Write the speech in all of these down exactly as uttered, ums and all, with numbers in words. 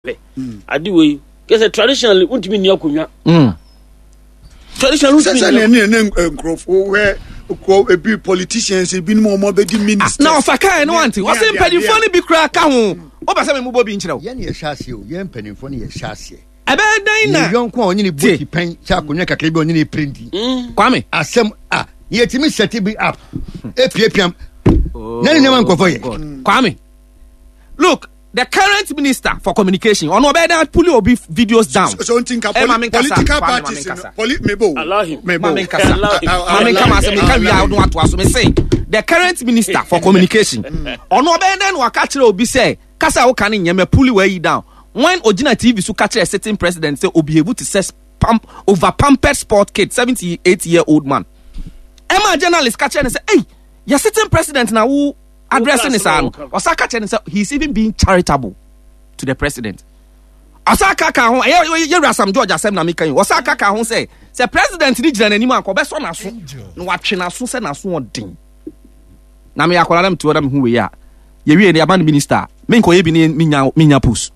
ade we kese traditionally untimi ni akonwa mm traditional untimi ni ni ni nkrofo we ko ebi politicians ebi ni mo be di minister na ofaka no anti wo se mpanimfo ni bi kra ka ho o ba se me mubo bi nkyerɛ wo ye ne ye hyase o ye mpanimfo ni ye hyase ebe dan na yonko onye ni boki pen cha konwa kakra bi onye ni prendi Kwame asem ah ye timi set bi up epiapiam nani ne man nkofo ye Kwame look the current minister for communication ono be that pull obi videos down so think political parties poli mebo mebo mame kama say me ka wi ado ato aso me say the current minister for communication ono be then waka kire obi say kasa wo kan nyeme pull we down when Ojina T V so catch a sitting president say obi able to say pump over pampered sport kid seventy-eight year old man Emma journalist catch and say hey you're sitting president now who addressing his son Osaka chen say he's even being charitable to the president Osaka ka ho ye rasam George asem na meka yin Osaka ka ho say say president ni gina nanim anko be so na so na watwe na so se na so odin na me akola na mtuoda me hu we ya ye wie ne aban minister me nko ye bi ni minya minya post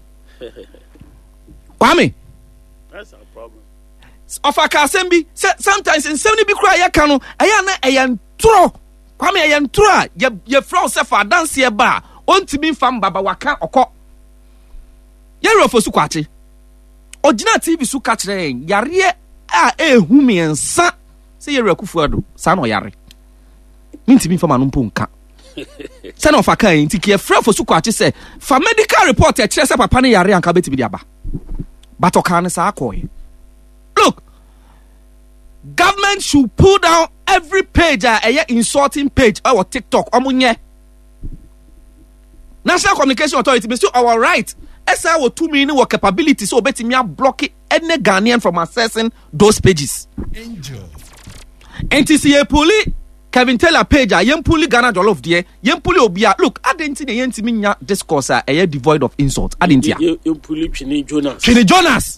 Kwame that's our problem Ofaka asembi sometimes in seventy bi kura ya ka no eya na eya ntro Kwame eya ntro a ye ye from se fa dance ye ba ontimi fam baba waka okọ ye rofo su kwache Ojina T V su ka kire yare a ehu miensa se ye rakufu ado sa no yare mintimi fam anu mpo nka se na ofaka yin tiki ye frefo su kwache se fa medical report e kire se papa ne yare anka beti bi dia ba batoka ne sa akoy. Look, government should pull down every page a uh, insulting page or TikTok. Omunye. National Communication Authority be still our right. S I O two million work capability so bet me block any Ghanaian from accessing those pages. Angel. N T C A puli Kevin Taylor page a yen puli Ghana jollof there. Yen puli obia. Look, I didn't see the yen timinya discourse a uh, devoid of insult. I didn't hear. Yen puli Chini Jonas. Chini Jonas.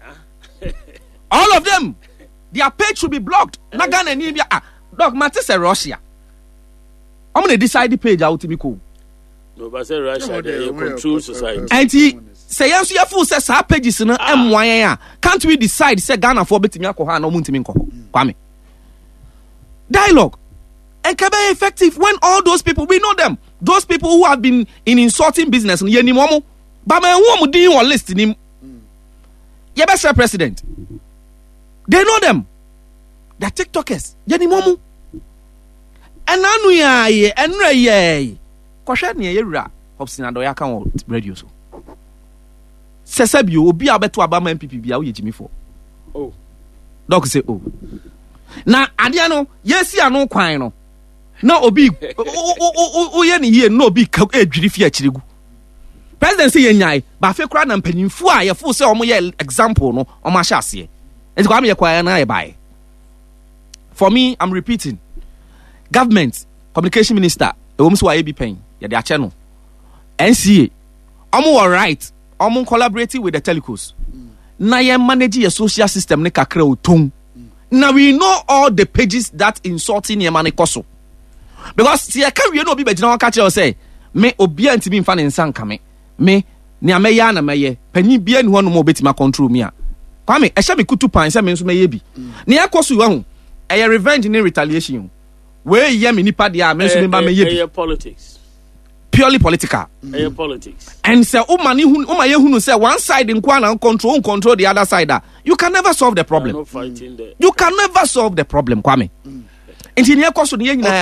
All of them, their page should be blocked. Na Ghana ni bia ah. Dog matter say Russia. I'm gonna decide the page out to be cool. No, but say Russia they control society. And he say yes, you fool say sa pages no M one ya. Can't we decide say Ghana for betimi akọ no muntimi nkọ. Kwame. Dialogue. And can be effective when all those people we know them. Those people who have been in insulting business ye ni mo. Ba me hu mo din on list ni. Ye be say president. They know them. They're TikTokers. Yeni momu. And anu ya ye enre ye. Kwahwe ne ye wura Hobson Adoya kan on radio so. Sesabi obi abeto abama M P P bia wo ye jimi for. Oh. Doc say oh. Na ade no yesi anu kwan no. Na obi o ye ne ye no obi ka edwiri fi akiregu. President say ye nyai ba fe kura na mpanyimfu a ye fo say omo ye example no omo ahya ase. For me, I'm repeating. Government, communication minister, the woman who are A B paying, yeah, they are channel. N C A, I'm all right. I'm collaborating with the telcos. Now you manage your social system, ne kakre utong. Now we know all the pages that insulting your money koso. Because see, I can't really know be general catch or say me obi anti me fan in sankame me ni ameya na meye penny bia ni ho no mo betima control me a. Kwame, e sha me kutu pan se me nso meye bi. Ne akoso wa hu. E revenge ni retaliation. We ye me nipa dia me nso me ba meye bi. Politics. Purely political. Mm. Politics. And say o mani hu o ma ye hu say one side in kwa na control control the other side. You can never solve the problem. No fighting there. You can never solve the problem, Kwame. Mm. Nti ne akoso ne nyina